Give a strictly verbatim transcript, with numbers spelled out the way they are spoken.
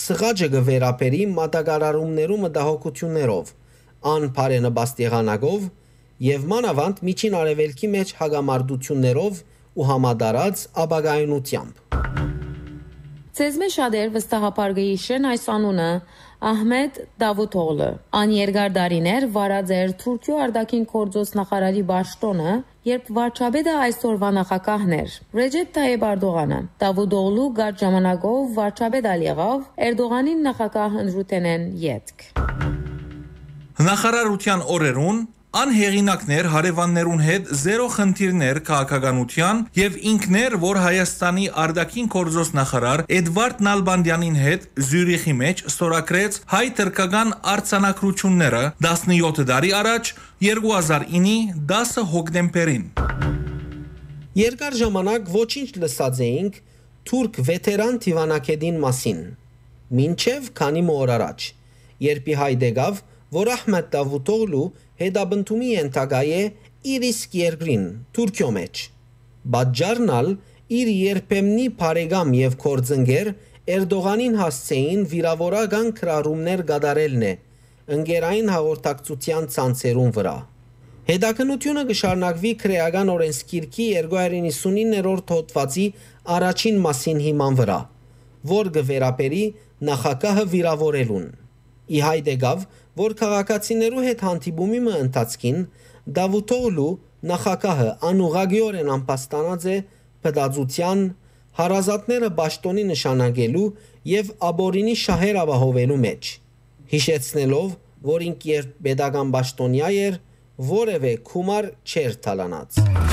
Սղաճը գվերապերի մատակարարումներու մտահոգություններով, ան բարենպաստ եղանակով եւ մանավանդ միջին արևելքի մեջ հագամարտություններով ու համադարած ապագայունությամբ։ Ցեզմե շատեր վստահաբար գիշեն այս անունը Ահմեդ Դավութօղլը։ Ան երկար դարիներ վարած էր Թուրքիո արտաքին գործոս նախարարի պաշտոնը, երբ վարչապետը այսօրվա նախագահն էր Ռեջեփ Թայիփ Էրդողանը։ Դավութօղլու գար ժամանակով վարչապետ ալիեղավ Էրդողանին նախագահ ընտրութենեն յետք։ Նախարարության օրերուն անհեղինակներ հարևաններուն հետ զերո խնդիրներ քաղաքականության եւ ինքներ, որ Հայաստանի արտաքին գործոս նախարար Էդվարդ Նալբանդյանին հետ Զյուրիխի մեջ ստորագրեց հայ-թուրքական արձանագրությունները տասնյոթ տարի առաջ երկու հազար ինի դասը հոկտեմբերին։ Երկար ժամանակ ոչինչ լսած էինք թուրք վետերան Թիվանակեդին մասին, մինչև քանի օր առաջ, երբ հայտ եկավ, որ Ահմեդ Դավութօղլու հետաբնթումի ենթակա է իր իսկ երկրին, Թուրքիո մեջ։ Բաջարնալ իր երբեմնի բարեկամ եւ կորձընկեր Էրդողանին հասցեին վիրավորական քրարումներ կատարելն է ընկերային հաղորդակցության ցանցերուն վրա։ Հետաքննությունը կշարունակվի քրեական օրենսգիրքի երկու հազար նիսունիններորդ հոդվածի առաջին մասին հիման վրա, որ կվերապերի նախագահը վիրավորելուն։ Իհայտ եկավ, որ քաղաքացիներու հետ հանդիպումի մը ընթացքին Դավութօղլու նախագահը անուղղակիորեն անպաստանած է բդածության, հարազատները պաշտոնի նշանակելու եւ աբորինի շահեր ապահովելու մեջ, հիշեցնելով, որ ինք երբ պետական պաշտոնյա էր, որևէ գումար չէր թալանած։